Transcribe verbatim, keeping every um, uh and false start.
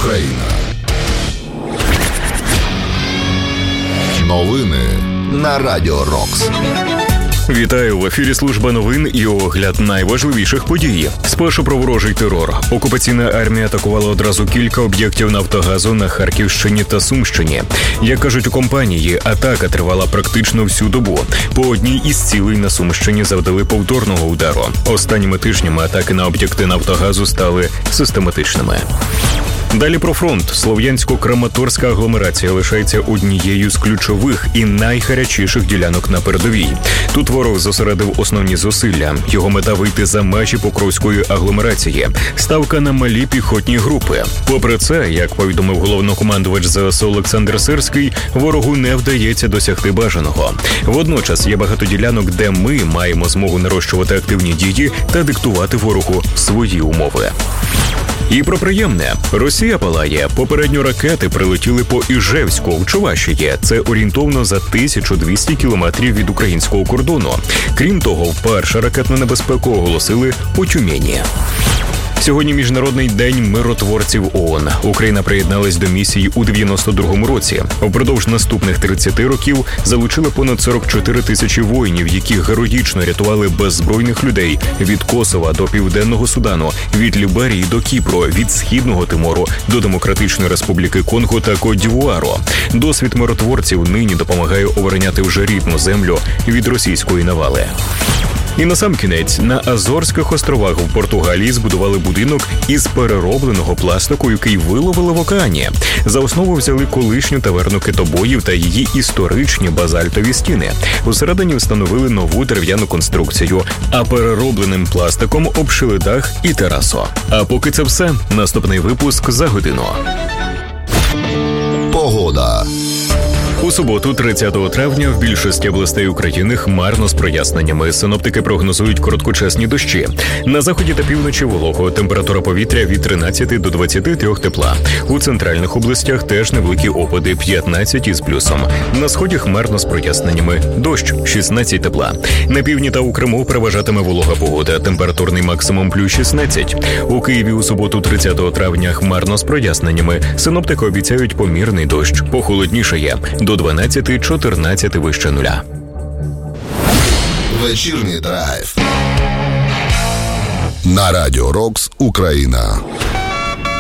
Україна. Новини на Радіо Рокс. Вітаю, в ефірі служба новин і огляд найважливіших подій. Спершу про ворожий терор. Окупаційна армія атакувала одразу кілька об'єктів Нафтогазу на Харківщині та Сумщині. Як кажуть у компанії, атака тривала практично всю добу. По одній із цілей на Сумщині завдали повторного удару. Останніми тижнями атаки на об'єкти Нафтогазу стали систематичними. Далі про фронт. Слов'янсько-Краматорська агломерація лишається однією з ключових і найгарячіших ділянок на передовій. Тут ворог зосередив основні зусилля. Його мета – вийти за межі Покровської агломерації. Ставка на малі піхотні групи. Попри це, як повідомив головнокомандувач ЗСУ Олександр Сирський, ворогу не вдається досягти бажаного. Водночас є багато ділянок, де ми маємо змогу нарощувати активні дії та диктувати ворогу свої умови. І про приємне. Росія палає. Попередньо ракети прилетіли по Іжевську в Чувашії. Це орієнтовно за тисячу двісті кілометрів від українського кордону. Крім того, вперше ракетну небезпеку оголосили по Тюмені. Сьогодні Міжнародний день миротворців ООН. Україна приєдналась до місії у дев'яносто другому році. Впродовж наступних тридцяти років залучили понад сорок чотири тисячі воїнів, які героїчно рятували беззбройних людей від Косова до Південного Судану, від Ліберії до Кіпру, від Східного Тимору до Демократичної Республіки Конго та Кот-д'Івуару. Досвід миротворців нині допомагає обороняти вже рідну землю від російської навали. І насамкінець, на Азорських островах в Португалії збудували будинок із переробленого пластику, який виловили в океані. За основу взяли колишню таверну китобоїв та її історичні базальтові стіни. Усередині встановили нову дерев'яну конструкцію, а переробленим пластиком обшили дах і терасу. А поки це все, наступний випуск за годину. Погода. У суботу, тридцятого травня, в більшості областей України хмарно з проясненнями. Синоптики прогнозують короткочасні дощі. На заході та півночі волого. Температура повітря від тринадцяти до двадцяти трьох тепла. У центральних областях теж невеликі опади, п'ятнадцять із плюсом. На сході хмарно з проясненнями. Дощ, шістнадцять тепла. На півдні та у Криму переважатиме волога погода. Температурний максимум плюс шістнадцять. У Києві у суботу, тридцятого травня, хмарно з проясненнями. Синоптики обіцяють помірний дощ. Похолоднішає. До дванадцяти чотирнадцяти вище нуля. Вечірній драйв. На Радіо Рокс, Україна.